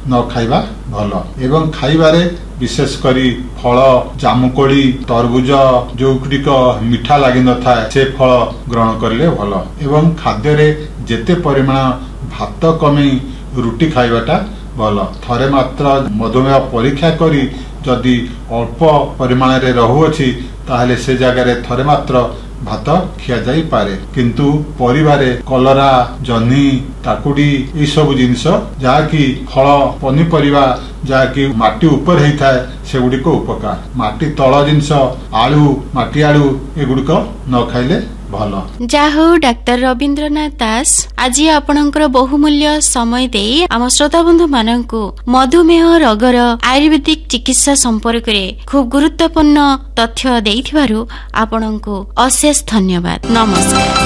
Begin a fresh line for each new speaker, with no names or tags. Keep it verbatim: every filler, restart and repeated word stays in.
न खाइबा भल एवं खाइबारे विशेष करी फल जामुकोली तरबुज जो गुड़िक मिठा लगी न था से फल ग्रहण करले भल एवं खाद्य रे जेते परिमाण भात कमी रुटी खाइबाटा भल थरे मात्र मधुमेह परीक्षा करी जदि अल्प परिमाण रे रहुअछि ताहले से जगह रे थरे मात्र भात खिया जाई पारे किंतु परिवारे कलरा जह्नी काकुडी ए सब जिनिस जाकी फल पनीपरिया जाकी माटी ऊपर होता है से गुड़िक उपकार माटी तल जिनिस आलू माटी आलू एगुड़िक न खाइले भल।
जाहो डाक्टर रवींद्रनाथ दास आज आपणकर बहुमूल्य समय दे आम श्रोता बंधु माननकु मधुमेह रोगर आयुर्वेदिक चिकित्सा संपर्क रे खूब गुरुत्वपूर्ण तथ्य देइथिबारु आपणकु अशेष धन्यवाद। नमस्कार।